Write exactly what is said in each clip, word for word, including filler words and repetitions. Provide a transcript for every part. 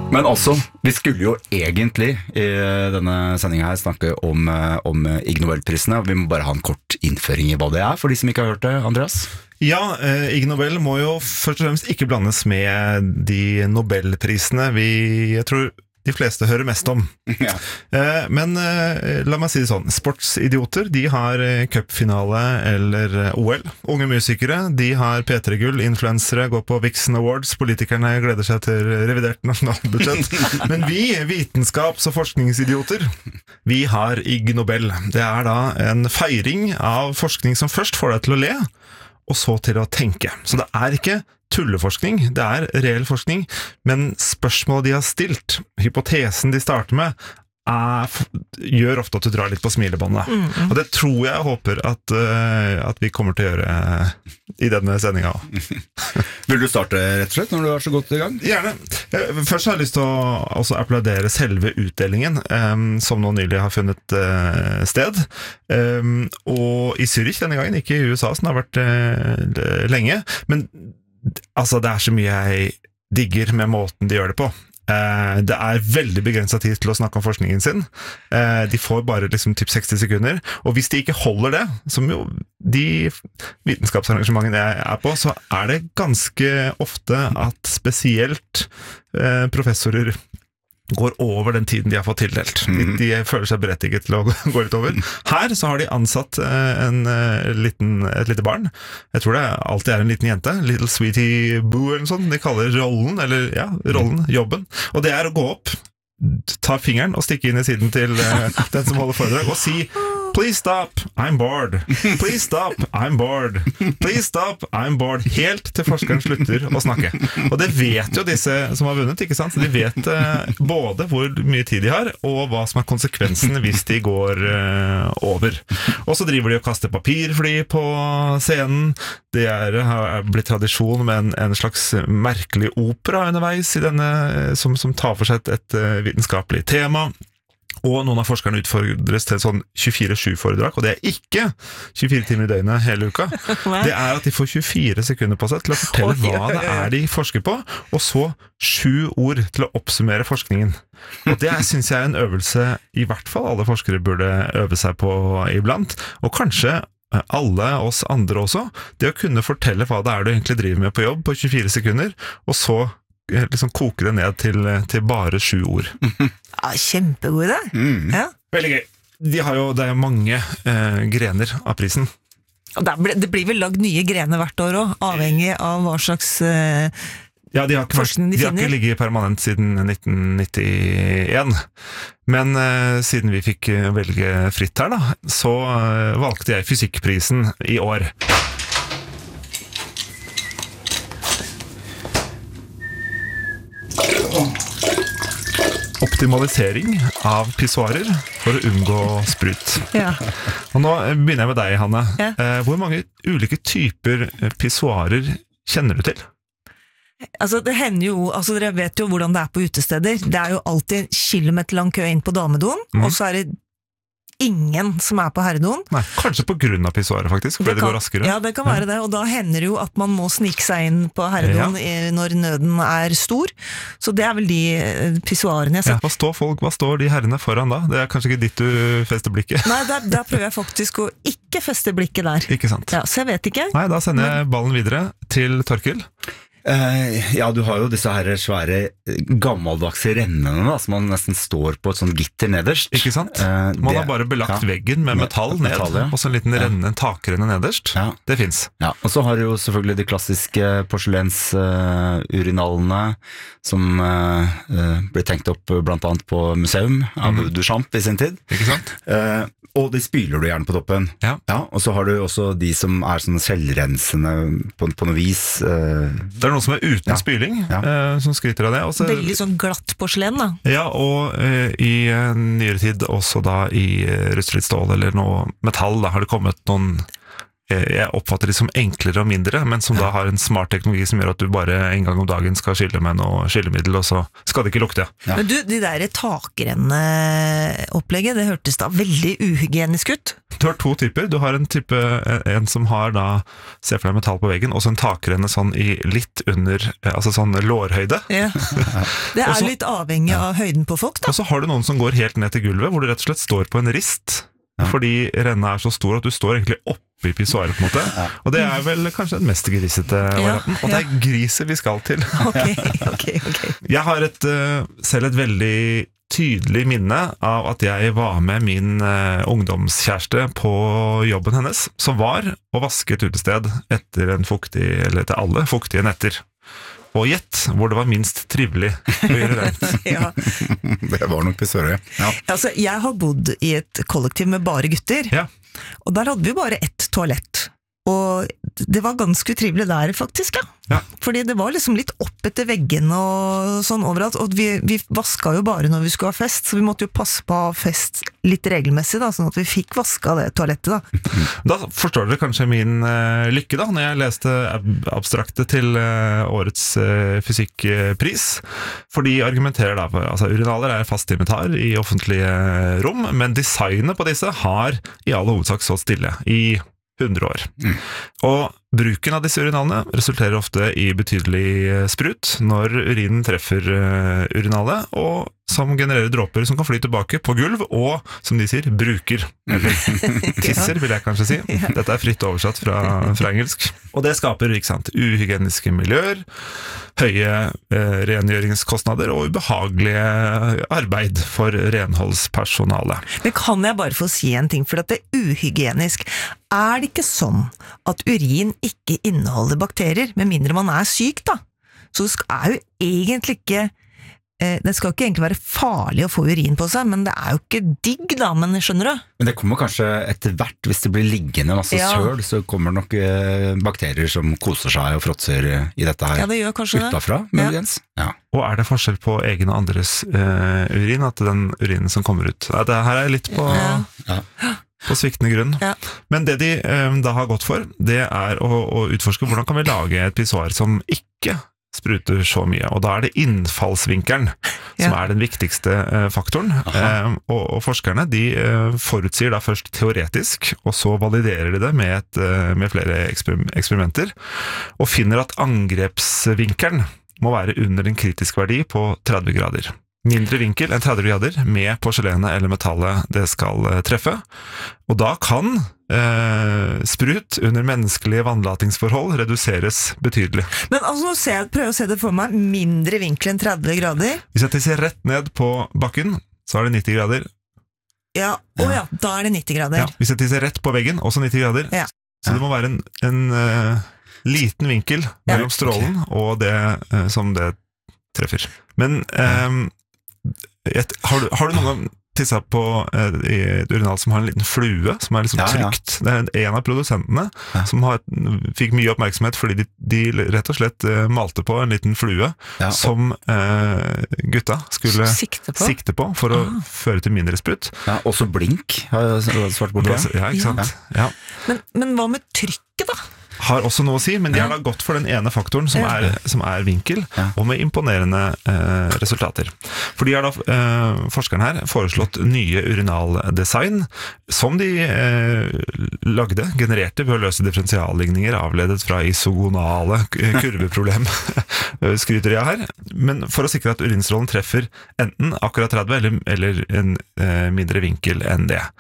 Men altså, vi skulle jo egentlig i denne sendingen her snakke om, om Ig Nobelprisene, og vi må bare ha en kort innføring i hva det er, for de som ikke har hørt det, Andreas. Ja, eh, Ig Nobel må jo først og fremst ikke blandes med de Nobelprisene vi, jeg tror de fleste hører mest om. Ja. Eh, men eh, la meg si det sånn, sportsidioter, de har eh, cupfinale eller eh, O L. Unge musikere, de har P tre-gull, influensere går på Vixen Awards, politikerne gleder seg til revidert nasjonalbudsjett. Men vi, vitenskaps- og forskningsidioter, vi har Ig Nobel. Det er da en feiring av forskning som først får deg til å le, og så til å tenke. Så det er ikke tulleforskning, det er reell forskning, men spørsmålet de har stilt, hypotesen de starter med, er, gjør ofte at du drar litt på smilebåndet. Mm, mm. Og det tror jeg håper at, uh, at vi kommer til å gjøre i denne sendingen. Vil du starte rett og slett når du er så godt i gang? Gjerne. Først har jeg lyst til å også applaudere selve utdelingen, um, som nå nylig har funnet uh, sted. Um, og i Zürich denne gangen, ikke i U S A, som har vært uh, lenge. Men altså, det er så mye jeg digger med måten de gjør det på. Eh, det er veldig begrenset tid til å snakke om forskningen sin. Eh, de får bare liksom typ seksti sekunder, og hvis de ikke holder det, som jo de vitenskapsarrangementene jeg er på, så er det ganske ofte at spesielt eh, professorer går over den tiden de har fått tildelt. De, de føler seg berettiget til å gå litt over. Her så har de ansatt en, en liten, et lite barn. Jeg tror det alltid er en liten jente. Little Sweetie Boo eller noe sånt. De kaller rollen, eller ja, rollen, jobben. Og det er å gå opp, ta fingeren og stikke inn i siden til uh, den som holder foredrag, og si Please stop, I'm bored. Please stop, I'm bored. Please stop, I'm bored. Helt til forskeren slutter å snakke. Og det vet jo disse som har vunnet, ikke sant? Så de vet eh, både hvor mye tid de har, og hva som er konsekvensene hvis de går eh, over. Og så driver de og kaster papirfly på scenen. Det er, har blitt tradisjon med en, en slags merkelig opera underveis i denne, som, som tar for seg et, et vitenskapelig tema. Og noen av forskerne utfordres til et sånn tjuefire sju-foredrag, og det er ikke tjuefire timer i døgnet hele uka. Det er at de får tjuefire sekunder på seg til å fortelle hva det er de forsker på, og så sju ord til å oppsummere forskningen. Og det synes jeg er en øvelse i hvert fall alle forskere burde øve seg på iblant, og kanskje alle oss andre også, det å kunne fortelle hva det er du egentlig driver med på jobb på tjuefire sekunder, og så liksom koker det ned til, til bare sju ord. Ja, kjempegod det. Mm. Ja. Veldig gøy. De har jo, det er mange eh, grener av prisen. Og det blir vel lagd nye grener hvert år også, avhengig av hva slags eh, ja, de har ikke, forskning de, de har ikke ligget permanent siden nitten nittien. Men eh, siden vi fikk velge fritt her, da, så eh, valgte jeg fysikkprisen i år. Optimalisering av pissoarer for å unngå sprut. Ja. Og nå begynner jeg med deg, Hanne. Ja. Eh, hvor mange ulike typer pissoarer kjenner du til? Altså, det hender jo, altså dere vet jo hvordan det er på utesteder. Det er jo alltid kilometerlang kø inn på damedoen, mm. og så er det ingen som er på herredoen. Nei, kanskje på grunn av pissoaret faktisk, fordi det, kan, det går raskere. Ja, det kan være det, og da hender det jo at man må snike seg inn på herredoen ja. når nøden er stor. Så det er vel de pissoarene jeg ser. Ja, hva står folk, hva står de herrene foran da? Det er kanskje ikke ditt du fester blikket. Nei, der, der prøver jeg faktisk å ikke feste blikket der. Ikke sant. Ja, så jeg vet ikke. Nei, da sender jeg ballen videre til Torkild. Uh, ja, du har jo disse her svære gammaldagse rennene da, som man nesten står på et sånn gitter nederst. Ikke sant? Uh, man det, har bare belagt ja, veggen med metall ned, metall, ja. Og så en liten renne, en takrenne nederst. Ja. Det finnes. Ja, og så har du jo selvfølgelig de klassiske porselensurinalene uh, som uh, uh, ble tenkt opp blant annet på museum av mm. Duchamp i sin tid. Ikke sant? Uh, og de spyler du gjerne på toppen. Ja. Ja, og så har du også de som er sånn selvrensende på, på noe vis. Uh, det er noe som er uten ja. spyling, ja. Uh, som skryter av det. Også, veldig sånn glatt porselen da. Ja, og uh, i uh, nyere tid også da i uh, rustfritt stål eller noe metall, da har det kommet noen jeg oppfatter de som enklere og mindre, men som da har en smart teknologi som gjør at du bare en gang om dagen skal skylle med noe skyllemiddel, og så skal det ikke lukte. Ja. Men du, de der takrenneopplegget, det hørtes da veldig uhygienisk ut. Du har to typer. Du har en type, en som har da, se for deg metall på veggen, og så en takrenne sånn i litt under, altså sånn lårhøyde. Ja. Det er også, litt avhengig av høyden på folk da. Og så har du noen som går helt ned til gulvet, hvor du rett og slett står på en rist, ja. Fordi renna er så stor at du står egentlig opp i pissoaret på en måte, ja. Og det er vel kanskje den mest grisete varianten, ja, ja. Og det er griset vi skal til. Ok, ok, ok. Jeg har et, selv et veldig tydelig minne av at jeg var med min uh, ungdomskjæreste på jobben hennes, som var å vaske et utested etter en fuktig, eller etter alle fuktige netter. Og gjett hvor det var minst trivelig å gjøre rent. Ja. Det var nok pissoaret. Ja. Altså, jeg har bodd i et kollektiv med bare gutter, ja. Og der hadde vi bare ett toalett. Og det var ganske trivelig der faktisk, ja. Ja. Fordi det var liksom litt opp etter veggen og sånn overalt, og vi, vi vaska jo bare når vi skulle ha fest, så vi måtte jo passe på å ha fest litt regelmessig da, sånn at vi fikk vaska det toalettet da. Da forstår dere kanskje min uh, lykke da, når jeg leste ab- abstrakte til uh, årets uh, fysikkpris, for de argumenterer da for, altså urinaler er fast inventar i offentlige rom, men designet på disse har i all hovedsak så stille i hundre år. Mm. Og bruken av disse urinalene resulterer ofte i betydelig sprut når urinen treffer urinalet, og som genererer dråper som kan fly tilbake på gulv, og som de sier, bruker. Eller tisser, vil jeg kanskje si. Dette er fritt oversatt fra, fra engelsk. Og det skaper, ikke sant, uhygieniske miljøer, høye eh, rengjøringskostnader og ubehagelige arbeid for renholdspersonale. Men kan jeg bare få si en ting, for at det er uhygienisk. Er det ikke sånn at urin ikke inneholder bakterier, med mindre man er syk da? Så det er jo egentlig ikke det skal ikke egentlig være farlig å få urin på seg, men det er jo ikke digg da, men skjønner du? Men det kommer kanskje etter hvert, hvis det blir liggende masse ja. Søl, så kommer nok eh, bakterier som koser seg og fråtser i dette her. Ja, det gjør kanskje utenfra, det. Muligens. Ja. Ja. Og er det forskjell på egen og andres uh, urin, at den urinen som kommer ut? Ja, det her er litt på... Ja. Ja. På sviktende grunn. Ja. Men det de um, da har gått for, det er å, å utforske hvordan kan vi lage et pissoar som ikke spruter så mye, og da er det innfallsvinkelen som ja. Er den viktigste uh, faktoren, um, og, og forskerne de uh, forutsier da først teoretisk, og så validerer de det med, et, uh, med flere eksper- eksperimenter, og finner at angrepsvinkelen må være under en kritisk verdi på tretti grader. Mindre vinkel enn tretti grader med porselenet eller metallet det skal uh, treffe, og da kan uh, sprut under menneskelige vannlatingsforhold reduseres betydelig. Men altså, se, prøv å se det for meg, mindre vinkel enn tretti grader. Hvis jeg tisser rett ned på bakken, så er det nitti grader. Ja, å ja, da er det nitti grader. Ja, hvis jeg tisser rett på veggen, også nitti grader. Ja. Så det må være en, en uh, liten vinkel mellom ja, strålen okay. og det uh, som det treffer. Men um, Et, har, du, har du noen gang tisset på eh, et urinal som har en liten flue, som er liksom ja, trygt? Ja. Det er en av produsentene ja. Som har, fikk mye oppmerksomhet fordi de, de rett og slett eh, malte på en liten flue ja, som eh, gutta skulle sikte på, sikte på for ah. å føre til mindre sprut. Ja, også blink har jeg svart bort. Ja, ikke sant? Ja. Ja. Men, men hva med trykket da? Har også noe å si, men de har da gått for den ene faktoren som er, som er vinkel, ja. Og med imponerende eh, resultater. For de har da, eh, forskerne her, foreslått nye urinaldesign, som de eh, lagde, genererte ved å løse differensialligninger avledet fra isogonale kurveproblem, skryter jeg her. Men for å sikre at urinstrålen treffer enten akkurat tretti eller, eller en eh, mindre vinkel enn det.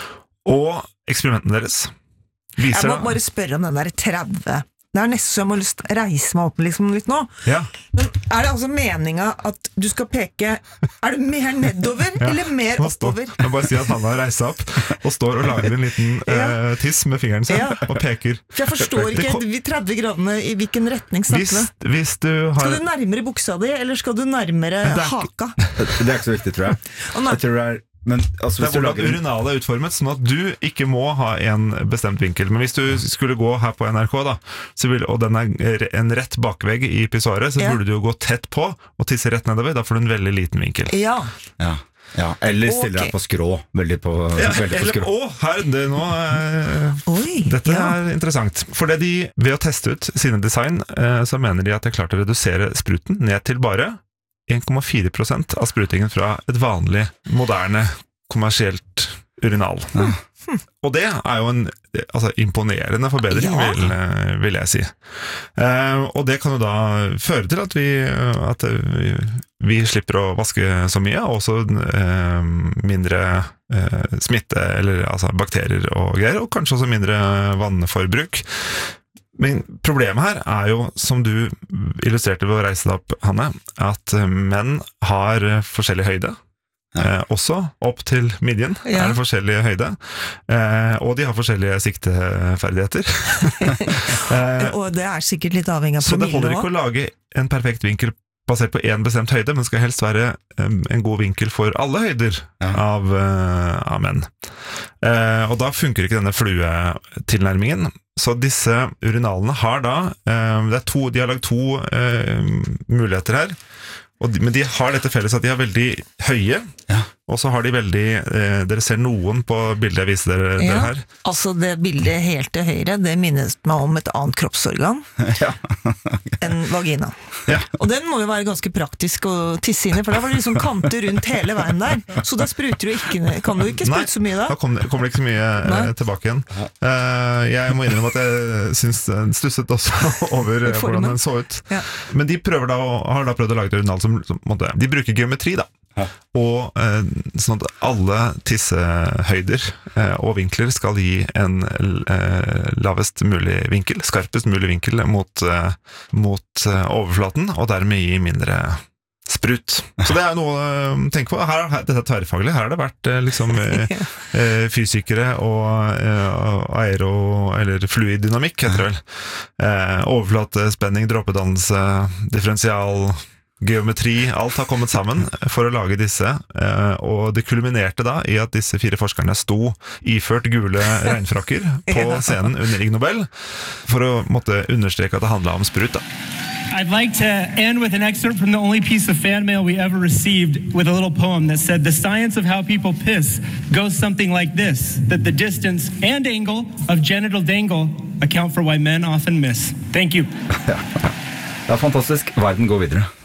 Og eksperimentene deres viser, jeg må bare spørre om den der tretti. Det er nesten så jeg må lyst til å reise meg opp liksom litt nå. Ja. Men er det altså meningen at du skal peke, er det mer nedover ja. Eller mer oppover? Jeg må bare si at han har reist seg opp og står og lager en liten ja. uh, tiss med fingeren sin ja. Og peker. For jeg forstår ikke de tretti gradene i hvilken retning snakker hvis, hvis du har... Skal du nærmere buksa di, eller skal du nærmere det er, haka? Det er ikke så viktig, tror jeg. Jeg tror det er Men, altså, det er hvordan urinalet er utformet, sånn at du ikke må ha en bestemt vinkel. Men hvis du skulle gå her på N R K da, så vil, og den er en rett bakvegg i pissoaret, så ja. Burde du jo gå tett på og tisse rett nedover, da får du en veldig liten vinkel. Ja. Ja. Ja, eller stiller Ok. deg på skrå. Veldig på, Ja, veldig på eller, skrå. å, her, det nå eh, Oi, Dette ja. er interessant. For det de, ved å teste ut sine design, eh, så mener de at de har klart å redusere spruten ned til bare en komma fire prosent av sprutingen fra et vanlig, moderne, kommersielt urinal. Ja. Og det er jo en altså, imponerende forbedring, Ja. vil, eh, vil jeg si. Eh, og det kan jo da føre til at vi, at vi, vi slipper å vaske så mye, og også eh, mindre eh, smitte, eller altså bakterier og greier, og kanskje også mindre vannforbruk. Men problemet her er jo, som du illustrerte ved å reise deg opp, Hanne, at menn har forskjellig høyde. Eh, også opp til midjen Ja. er det forskjellige høyde, eh, og de har forskjellige sikteferdigheter. eh, Og det er sikkert litt avhengig av så det promille holder ikke også. å lage en perfekt vinkel basert på en bestemt høyde, men skal helst være um, en god vinkel for alle høyder Ja. av, uh, av menn. Eh, og da funker ikke denne fluetilnærmingen. Så disse urinalene har da eh, det er to, De har lagd to eh, muligheter her. Og de, men de har dette felles at de er veldig høye, Ja. og så har de veldig eh, Dere ser noen på bildet jeg viser dere, dere Ja. her. Altså det bildet helt til høyre, det minnes meg om et annet kroppsorgan Ja. enn vagina. Ja. Og den må jo være ganske praktisk å tisse inn i, for da var det liksom kanter rundt hele veien der. Så da spruter du ikke, ned- kan du ikke Nei, sprute så mye da? Da kommer det, kommer det ikke så mye eh, Nei. tilbake igjen. Eh, jeg må innrømme at jeg syns den stusset også over eh, Formen. hvordan den så ut. Ja. Men de prøver da, å- har da prøvd å lage et urinal som, som måtte, de bruker geometri, da. Ja. Og eh, sånn at alle tissehøyder eh, og vinkler skal gi en eh, lavest mulig vinkel, skarpest mulig vinkel mot, eh, mot eh, overflaten, og dermed gi mindre sprut. Så det er noe å tenke på. Her, her, dette er tverrfaglig. Her har det vært eh, liksom eh, eh, fysikere og eh, aero, eller fluiddynamikk, heter det vel. Eh, overflatespenning, dråpedannelse, differensial, geometri, alt har kommet sammen for å lage disse, eh, og det kulminerte da i at disse fire forskerne sto iført gule regnfrakker på scenen under Ig Nobel, for å måtte understreke at det handlet om sprut da. I'd like to end with an excerpt from the only piece of fan mail we ever received with a little poem that said, "The science of how people piss goes something like this, that the distance and angle of genital dangle account for why men often miss." Thank you. Det er fantastisk. Verden går videre.